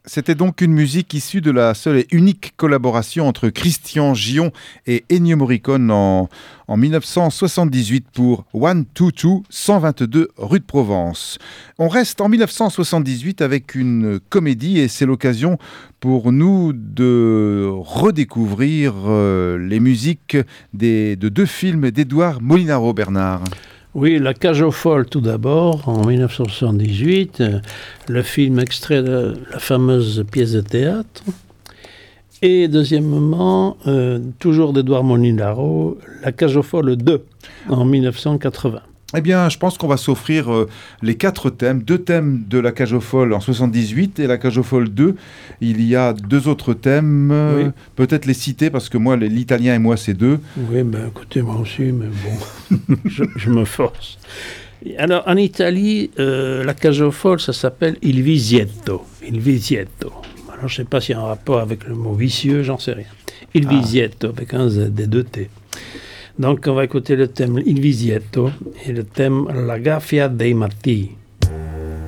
C'était donc une musique issue de la seule et unique collaboration entre Christian Gion et Ennio Morricone en 1978 pour 122 122 rue de Provence. On reste en 1978 avec une comédie et c'est l'occasion pour nous de redécouvrir les musiques de deux films d'Édouard Molinaro, Bernard. Oui, La Cage aux Folles tout d'abord, en 1978, le film extrait de la fameuse pièce de théâtre. Et deuxièmement, toujours d'Édouard Molinaro, La Cage aux Folles 2, en 1980. Eh bien, je pense qu'on va s'offrir les 4 thèmes. 2 thèmes de La Cage aux Folles en 78 et La Cage aux Folles 2. Il y a 2 autres thèmes, oui. Peut-être les citer parce que moi, l'italien et moi, c'est 2. Oui, ben écoutez, moi aussi, mais bon, je me force. Alors, en Italie, La Cage aux Folles, ça s'appelle Il Visietto. Il Visietto. Alors, je ne sais pas s'il y a un rapport avec le mot vicieux, j'en sais rien. Il Visietto, avec un Z et 2 T. Donc, on va écouter le thème Il Visietto et le thème La Gaffia dei Matti.